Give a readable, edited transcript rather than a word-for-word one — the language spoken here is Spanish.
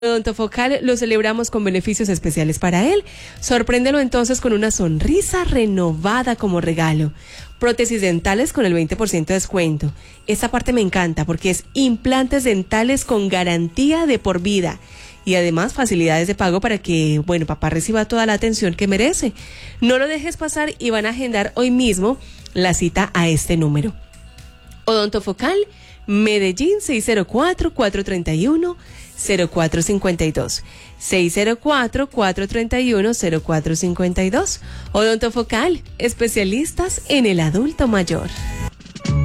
Odontofocal lo celebramos con beneficios especiales para él. Sorpréndelo entonces con una sonrisa renovada como regalo. Prótesis dentales con el 20% de descuento. Esta parte me encanta porque es implantes dentales con garantía de por vida. Y además facilidades de pago para que, papá reciba toda la atención que merece. No lo dejes pasar y van a agendar hoy mismo la cita a este número. Odontofocal, Medellín, 604-431-0452. 604-431-0452. Odontofocal, especialistas en el adulto mayor.